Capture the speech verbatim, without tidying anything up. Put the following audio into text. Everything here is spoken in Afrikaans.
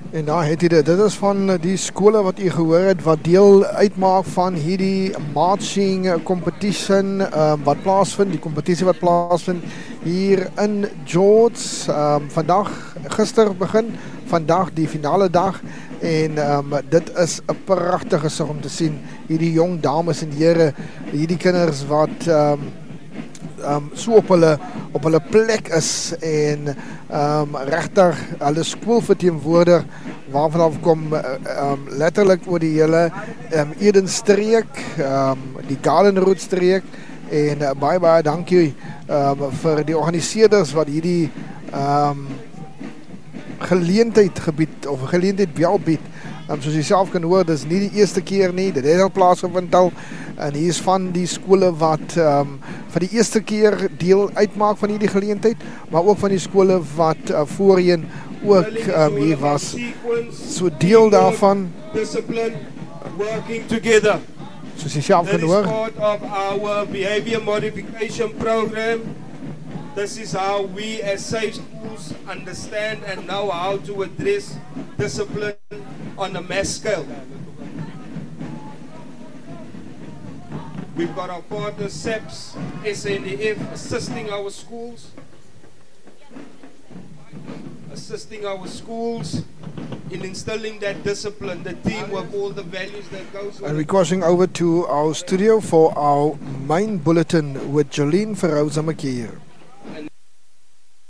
En daar het jy dit. Dit is van die skole wat u gehoor het wat deel uitmaak van hierdie marching competition um, wat plaasvind, die kompetisie wat plaasvind hier in George. Um, vandag, gister begin, vandag die finale dag. En um, dit is 'n pragtige gesig om te sien. Hierdie jong dames en here, hierdie kinders wat um, um, so op hulle, op hulle plek is en um, regtig hulle skool verteenwoordig waarvan af kom um, letterlik oor die hele um, Edenstreek, um, die Gardenroute streek en uh, baie baie dankie um, vir die organiseerders wat hierdie um, geleentheid gebied of geleentheid wel bied. Um, soos jy self kan hoor, dis nie die eerste keer nie, dit het al plaasgevind al en hier is van die skole wat um, vir die eerste keer deel uitmaak van hierdie geleentheid, maar ook van die skole wat uh, voorheen ook um, hier was. So deel daarvan, discipline, working together. soos jy self kan That is hoor. part of our behavior modification program. This is how we as safe schools understand and know how to address discipline on a mass scale. We've got our partners, S E P S, S N D F, assisting our schools, assisting our schools in instilling that discipline, the teamwork, all the values that goes with And we're it. crossing over to our studio for our main bulletin with Jolene Ferroza McKeer.